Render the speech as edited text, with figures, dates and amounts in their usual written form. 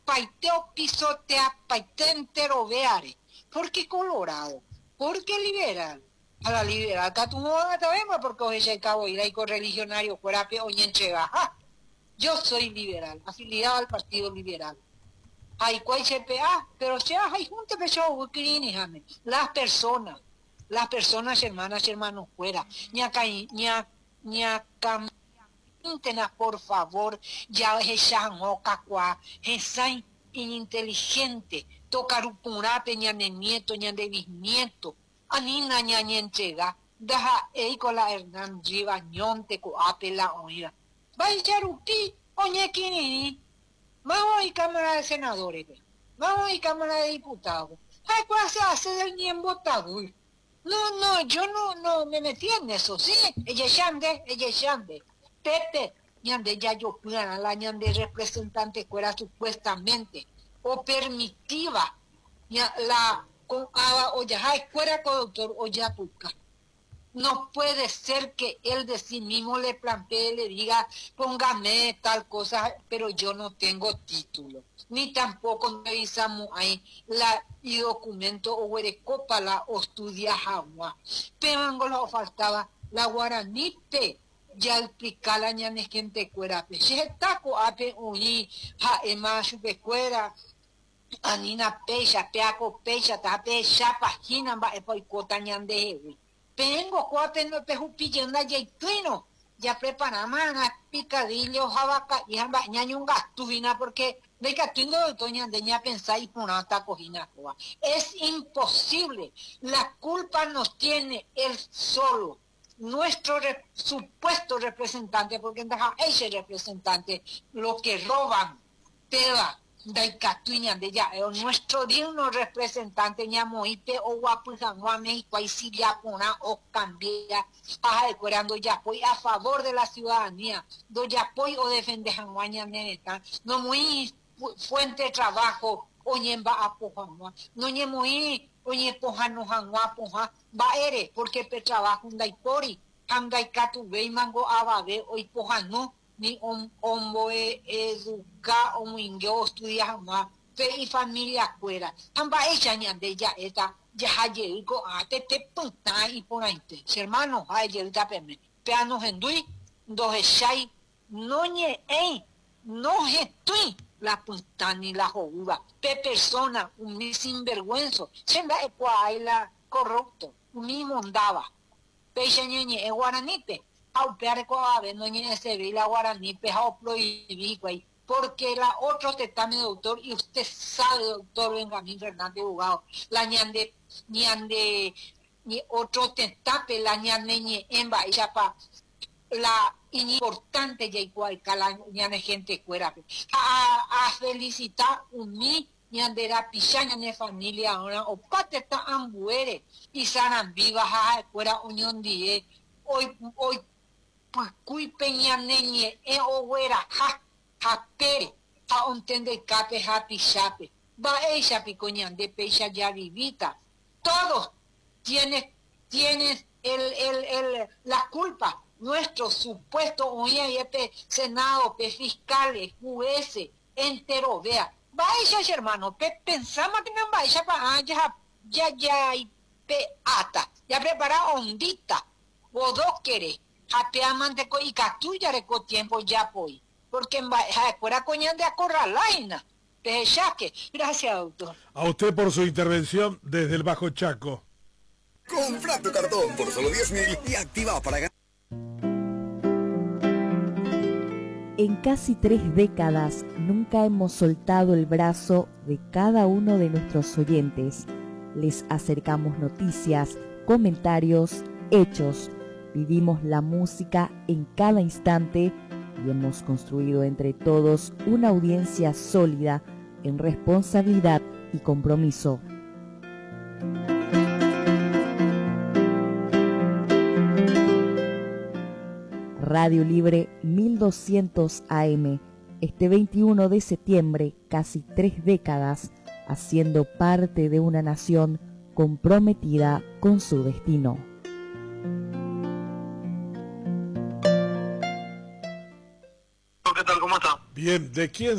paiteo pisotea, paite entero veare. ¿Por qué colorado? ¿Por qué liberal? A la liberal, Catumoda también, porque hoy se acabó ir ahí con religionario, fuera oñencheva. Yo soy liberal, afiliado al Partido Liberal. Hay cual CPA, pero sea hay junto que yo las personas hermanas y hermanos fuera, por favor, ya es ocacua, esa inteligente, tocarupurape, ñane nieto, ñane bisnieto, anina ñane entrega, deja Eicola Hernán Rivañonte coape la oída. Vaya rupi, oñe quini. Vamos a Cámara de Senadores, vamos a Cámara de Diputados. Ay, ¿cuál se hace del ni en votado? No, yo no me metí en eso, ¿sí? Ella Yande. Pepe, ñande ya yo pudiera la ñande representante fuera supuestamente, o permitiva, o ya fuera conductor, o ya puca. No puede ser que él de sí mismo le plantee, le diga, póngame tal cosa, pero yo no tengo título. Ni tampoco revisamos ahí y documento o huerecopa la o estudia jagua. Pero lo faltaba la guaranipe, ya explica la ñane gente cuera. Si está coape uní, ja ema chupe cuera. Anina pecha, peaco pecha, tape chapa, hina ba epoicota ñande. Vengo, cuatro pejupillenda yaituino. Ya preparamos picadillo, jabaca y ñaño un gastuvina porque de catuino de doña deña pensar y punata cojina. Es imposible. La culpa nos tiene él solo. Nuestro supuesto representante, porque ese representante, lo que roban, peda. De ya, nuestro digno representante ñamoite o guapujanua México ahí sí ya pona o cambia cuando ya apoy a favor de la ciudadanía, do ya apoy o defende janguaña neta, no muy fuente de trabajo, oñemba a pojanua, no ñe muy oñe pojano janua poja, va ere, porque pe trabajo un daipori, handai catu vei mango ababe, hoy pojano, ni hombo educa o mingo estudia más fe y familia afuera amba ella ñande ya esta ya haye go ate te punta y por ahí hermano haye da peme peanos endui dos echai no ñe no estoy la punta ni la jovuba pe persona un sinvergüenzo senda ecuai la corrupto un mondaba pe ñeñe e guaranipe au peare coave no ni ese la guaraní pejao prohibí güey porque la otro tetame doctor y usted sabe doctor Benjamín Fernández Bugado la ñande ni otro tetape la ñande ni emba y chapa la importante ya igual que la ñande gente fuera a felicitar un mi ñande la pichaña de familia ahora o pateta ambuere y sanan vivas a fuera unión die hoy pues cui peña neñe o güera ja pere a ontende cape happy chape va ella picoñan de pecha ya vivita todos tienes la culpa nuestro supuesto oye senado pe fiscales jueces entero vea va ella hermano pe pensamos que no va ella para ya y pe ata ya prepara ondita o dos querés Japeamante y catuya reco tiempo ya poi. Porque en fuera coñan de acorralaina. De chaque. Gracias, doctor. A usted por su intervención desde el Bajo Chaco. Compra tu cartón por solo 10.000 y activa para ganar. En casi 3 décadas nunca hemos soltado el brazo de cada uno de nuestros oyentes. Les acercamos noticias, comentarios, hechos. Vivimos la música en cada instante y hemos construido entre todos una audiencia sólida en responsabilidad y compromiso. Radio Libre 1200 AM, este 21 de septiembre, casi 3 décadas, haciendo parte de una nación comprometida con su destino. ¿Qué tal? ¿Cómo está? Bien, ¿de quién